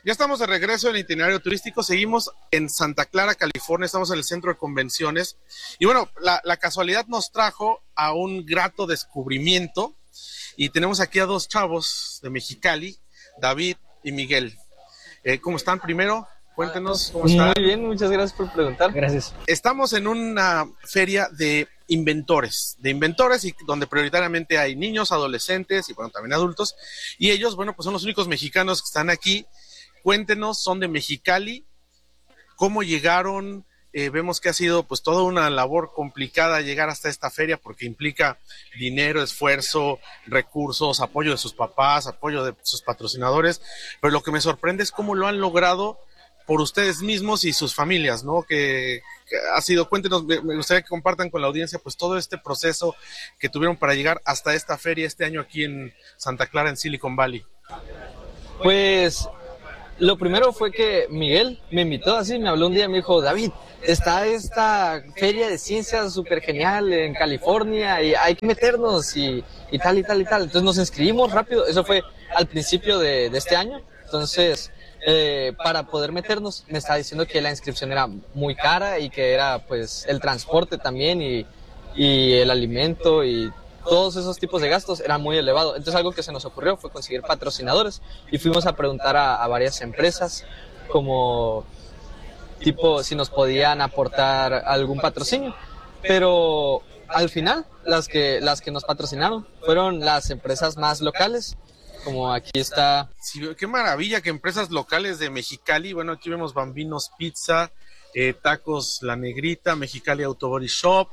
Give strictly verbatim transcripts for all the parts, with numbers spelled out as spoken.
Ya estamos de regreso en el itinerario turístico, seguimos en Santa Clara, California, estamos en el centro de convenciones y bueno, la, la casualidad nos trajo a un grato descubrimiento y tenemos aquí a dos chavos de Mexicali, David y Miguel. Eh, ¿Cómo están? Primero, cuéntenos cómo están. Muy bien, muchas gracias por preguntar. Gracias. Estamos en una feria de inventores, de inventores y donde prioritariamente hay niños, adolescentes y bueno, también adultos y ellos, bueno, pues son los únicos mexicanos que están aquí. Cuéntenos, son de Mexicali, cómo llegaron, eh, vemos que ha sido pues toda una labor complicada llegar hasta esta feria porque implica dinero, esfuerzo, recursos, apoyo de sus papás, apoyo de sus patrocinadores, pero lo que me sorprende es cómo lo han logrado por ustedes mismos y sus familias, ¿no? Que, que ha sido, cuéntenos, me, me gustaría que compartan con la audiencia pues todo este proceso que tuvieron para llegar hasta esta feria este año aquí en Santa Clara, en Silicon Valley. Pues lo primero fue que Miguel me invitó así, me habló un día y me dijo, David, está esta feria de ciencias súper genial en California y hay que meternos y, y tal y tal y tal. Entonces nos inscribimos rápido, eso fue al principio de, de este año. Entonces, eh, para poder meternos, me estaba diciendo que la inscripción era muy cara y que era pues el transporte también y, y el alimento y todos esos tipos de gastos eran muy elevados. Entonces algo que se nos ocurrió fue conseguir patrocinadores y fuimos a preguntar a, a varias empresas como tipo si nos podían aportar algún patrocinio, pero al final las que, las que nos patrocinaron fueron las empresas más locales, como aquí está. Sí, qué maravilla que empresas locales de Mexicali, bueno, aquí vemos Bambinos Pizza, eh, Tacos La Negrita, Mexicali Auto Body Shop,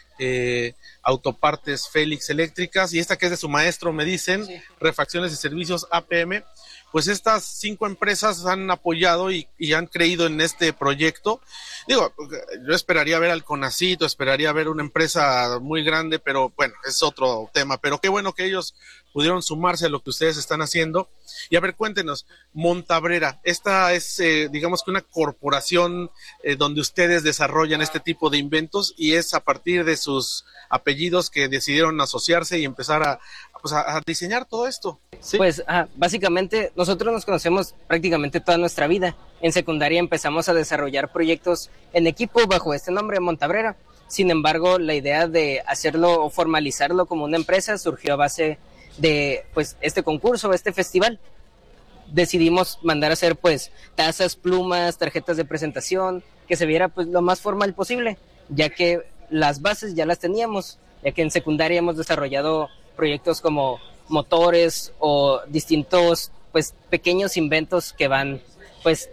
Eh, Autopartes Félix Eléctricas y esta que es de su maestro, me dicen, sí. Refacciones y Servicios A P M. Pues estas cinco empresas han apoyado y, y han creído en este proyecto. Digo, yo esperaría ver al Conacito, esperaría ver una empresa muy grande, pero bueno, es otro tema. Pero qué bueno que ellos pudieron sumarse a lo que ustedes están haciendo. Y a ver, cuéntenos, Montabrera, esta es, eh, digamos que una corporación eh, donde ustedes desarrollan este tipo de inventos y es a partir de sus apellidos que decidieron asociarse y empezar a, pues a, a diseñar todo esto. ¿Sí? Pues ah, básicamente nosotros nos conocemos prácticamente toda nuestra vida. En secundaria empezamos a desarrollar proyectos en equipo bajo este nombre, Montabrera. Sin embargo, la idea de hacerlo o formalizarlo como una empresa surgió a base de pues este concurso, este festival. Decidimos mandar a hacer pues tazas, plumas, tarjetas de presentación, que se viera pues lo más formal posible, ya que las bases ya las teníamos, ya que en secundaria hemos desarrollado proyectos como motores o distintos pues pequeños inventos que van pues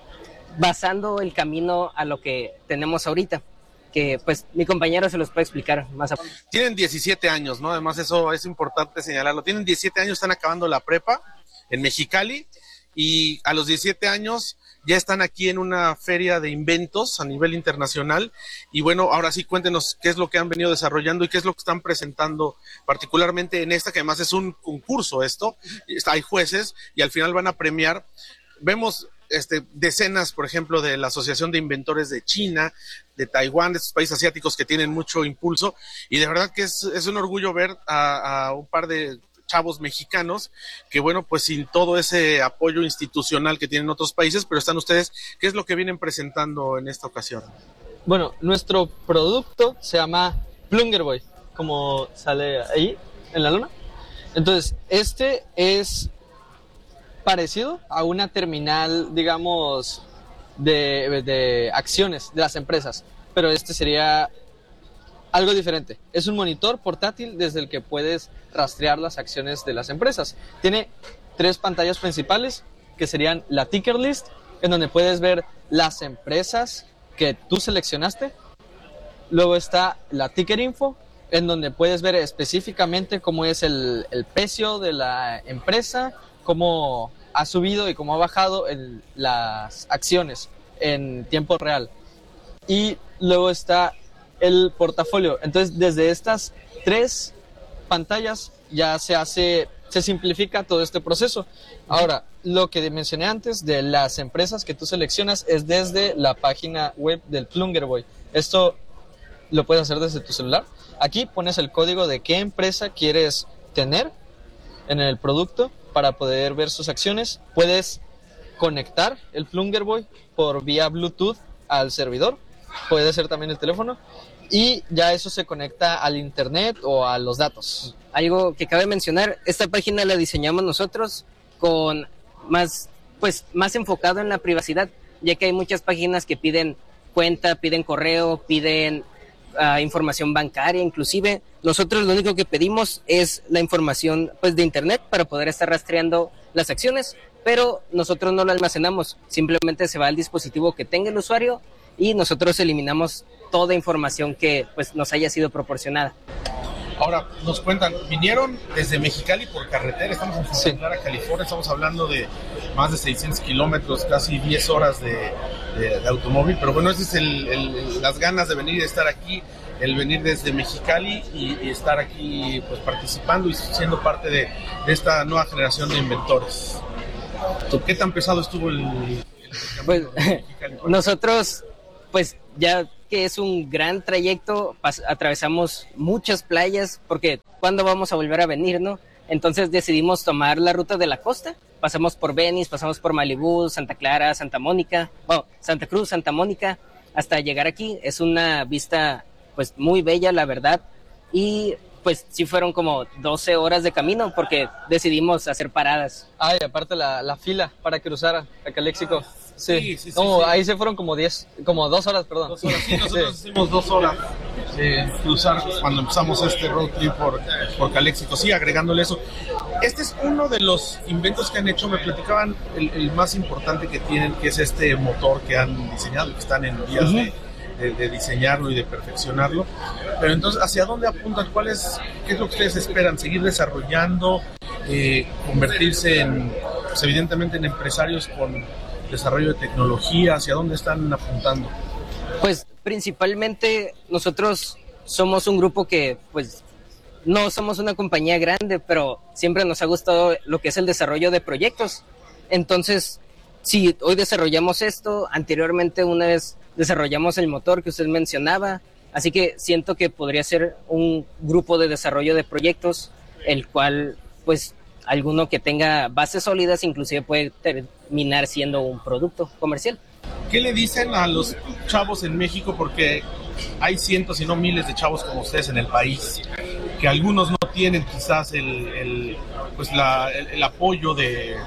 basando el camino a lo que tenemos ahorita, que pues mi compañero se los puede explicar más a fondo. Tienen diecisiete años, ¿no? Además eso es importante señalarlo. Tienen diecisiete años, están acabando la prepa en Mexicali y a los diecisiete años ya están aquí en una feria de inventos a nivel internacional y bueno, ahora sí cuéntenos qué es lo que han venido desarrollando y qué es lo que están presentando particularmente en esta, que además es un concurso esto, hay jueces y al final van a premiar. Vemos este, decenas, por ejemplo, de la Asociación de Inventores de China, de Taiwán, de estos países asiáticos que tienen mucho impulso y de verdad que es, es un orgullo ver a, a un par de chavos mexicanos que bueno, pues sin todo ese apoyo institucional que tienen otros países, pero están ustedes, ¿qué es lo que vienen presentando en esta ocasión? Bueno, nuestro producto se llama Plunger Boy, como sale ahí en la luna. Entonces, este es parecido a una terminal, digamos, de, de acciones de las empresas, pero este sería algo diferente. Es un monitor portátil desde el que puedes rastrear las acciones de las empresas. Tiene tres pantallas principales, que serían la ticker list, en donde puedes ver las empresas que tú seleccionaste. Luego está la ticker info, en donde puedes ver específicamente cómo es el, el precio de la empresa, cómo ha subido y cómo ha bajado el, las acciones en tiempo real. Y luego está el portafolio. Entonces, desde estas tres pantallas ya se hace, se simplifica todo este proceso. Ahora, lo que mencioné antes de las empresas que tú seleccionas es desde la página web del Plunger Boy. Esto lo puedes hacer desde tu celular. Aquí pones el código de qué empresa quieres tener en el producto para poder ver sus acciones. Puedes conectar el Plunger Boy por vía Bluetooth al servidor, puede ser también el teléfono, y ya eso se conecta al internet o a los datos. Algo que cabe mencionar, esta página la diseñamos nosotros con más, pues, más enfocado en la privacidad, ya que hay muchas páginas que piden cuenta, piden correo, piden uh, información bancaria inclusive. Nosotros lo único que pedimos es la información, pues, de internet para poder estar rastreando las acciones, pero nosotros no lo almacenamos, simplemente se va al dispositivo que tenga el usuario y nosotros eliminamos toda información que, pues, nos haya sido proporcionada. Ahora, nos cuentan, vinieron desde Mexicali por carretera, estamos en Guadalajara, sí. California, estamos hablando de más de seiscientos kilómetros, casi diez horas de, de, de automóvil, pero bueno, esas es el, el, las ganas de venir y de estar aquí, el venir desde Mexicali y, y estar aquí, pues, participando y siendo parte de, de esta nueva generación de inventores. ¿Qué tan pesado estuvo el, el pues, nosotros, pues, ya que es un gran trayecto, pas- atravesamos muchas playas, porque ¿cuándo vamos a volver a venir, no? Entonces decidimos tomar la ruta de la costa, pasamos por Venice, pasamos por Malibú, Santa Clara, Santa Mónica, bueno, Santa Cruz, Santa Mónica, hasta llegar aquí. Es una vista, pues, muy bella, la verdad, y pues sí fueron como doce horas de camino, porque decidimos hacer paradas. Ah, y aparte la, la fila para cruzar a Calexico. Sí, sí, sí, sí, no, sí. Ahí se fueron como diez, como dos horas, perdón. Dos horas, sí, nosotros sí. Hicimos dos horas eh, cruzar cuando empezamos este road trip por, por Calexico, sí, agregándole eso. Este es uno de los inventos que han hecho, me platicaban el, el más importante que tienen, que es este motor que han diseñado, que están en vías uh-huh. de, de, de diseñarlo y de perfeccionarlo. Pero entonces, ¿hacia dónde apuntan? ¿Cuál es, qué es lo que ustedes esperan? ¿Seguir desarrollando? Eh, ¿Convertirse en, pues, evidentemente en empresarios con desarrollo de tecnología? ¿Hacia dónde están apuntando? Pues principalmente nosotros somos un grupo que, pues, no somos una compañía grande, pero siempre nos ha gustado lo que es el desarrollo de proyectos. Entonces, si hoy desarrollamos esto, anteriormente una vez desarrollamos el motor que usted mencionaba, así que siento que podría ser un grupo de desarrollo de proyectos, el cual, pues, alguno que tenga bases sólidas inclusive puede terminar siendo un producto comercial. ¿Qué le dicen a los chavos en México? Porque hay cientos y no miles de chavos como ustedes en el país, que algunos no tienen quizás el, el, pues la, el, el apoyo de,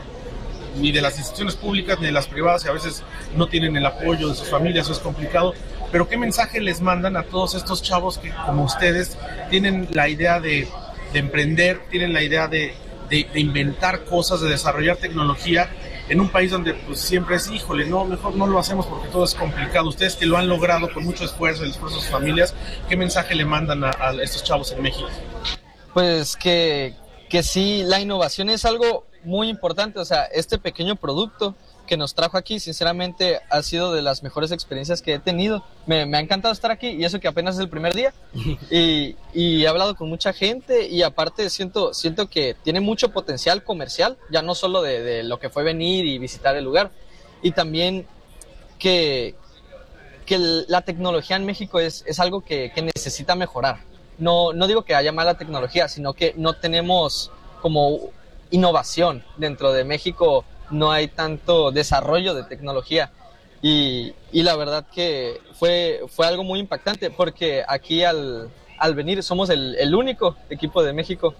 ni de las instituciones públicas ni de las privadas, y a veces no tienen el apoyo de sus familias, eso es complicado. Pero ¿qué mensaje les mandan a todos estos chavos que, como ustedes, tienen la idea de, de emprender, tienen la idea de De, de inventar cosas, de desarrollar tecnología en un país donde, pues, siempre es, híjole, no, mejor no lo hacemos porque todo es complicado? Ustedes que lo han logrado con mucho esfuerzo, el esfuerzo de sus familias, ¿qué mensaje le mandan a, a estos chavos en México? Pues que, que sí, la innovación es algo muy importante. O sea, este pequeño producto que nos trajo aquí, sinceramente, ha sido de las mejores experiencias que he tenido. Me, me ha encantado estar aquí, y eso que apenas es el primer día. Y, y he hablado con mucha gente, y aparte siento, siento que tiene mucho potencial comercial, ya no solo de, de lo que fue venir y visitar el lugar. Y también que, que la tecnología en México es, es algo que, que necesita mejorar. No, no digo que haya mala tecnología, sino que no tenemos como innovación dentro de México. No hay tanto desarrollo de tecnología, y, y la verdad que fue, fue algo muy impactante, porque aquí al, al venir somos el, el único equipo de México.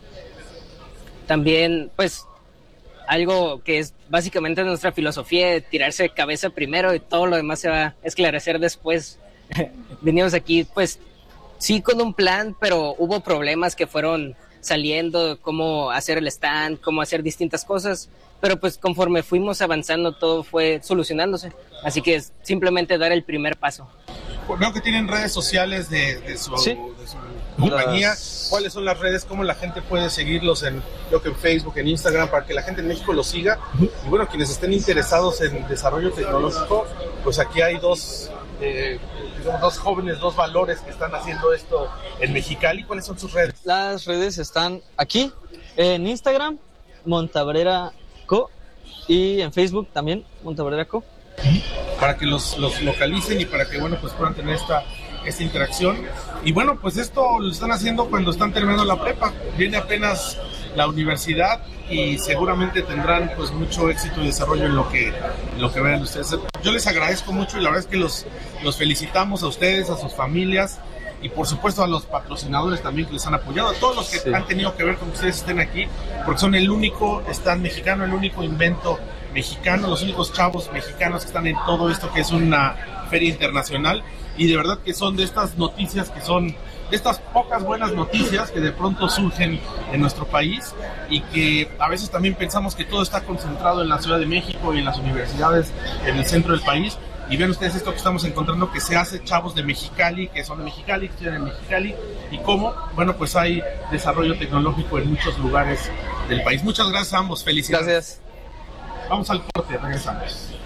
También, pues, algo que es básicamente nuestra filosofía, de tirarse de cabeza primero y todo lo demás se va a esclarecer después. Venimos aquí, pues, sí con un plan, pero hubo problemas que fueron saliendo, cómo hacer el stand, cómo hacer distintas cosas, pero pues conforme fuimos avanzando todo fue solucionándose, así que es simplemente dar el primer paso. Veo que tienen redes sociales de, de, su, sí. de su compañía. Las... ¿Cuáles son las redes? ¿Cómo la gente puede seguirlos en, creo que en Facebook, en Instagram, para que la gente en México los siga? Y bueno, quienes estén interesados en desarrollo tecnológico, pues aquí hay dos, eh, digamos, dos jóvenes, dos valores que están haciendo esto en Mexicali. ¿Cuáles son sus redes? Las redes están aquí, en Instagram, Montabrera Co, y en Facebook también, Montabrera Co. Para que los, los localicen y para que, bueno, pues puedan tener esta esta interacción. Y bueno, pues esto lo están haciendo cuando están terminando la prepa. Viene apenas la universidad y seguramente tendrán pues mucho éxito y desarrollo en lo que, en lo que vean ustedes. Yo les agradezco mucho y la verdad es que los, los felicitamos a ustedes, a sus familias y por supuesto a los patrocinadores también que les han apoyado, a todos los que sí. han tenido que ver con que ustedes estén aquí, porque son el único stand mexicano, el único invento mexicano, los únicos chavos mexicanos que están en todo esto que es una feria internacional, y de verdad que son de estas noticias que son de estas pocas buenas noticias que de pronto surgen en nuestro país y que a veces también pensamos que todo está concentrado en la Ciudad de México y en las universidades en el centro del país. Y vean ustedes esto que estamos encontrando que se hace, chavos de Mexicali, que son de Mexicali, que estudian en Mexicali, y cómo, bueno, pues hay desarrollo tecnológico en muchos lugares del país. Muchas gracias a ambos, felicidades. Gracias. Vamos al corte, regresamos.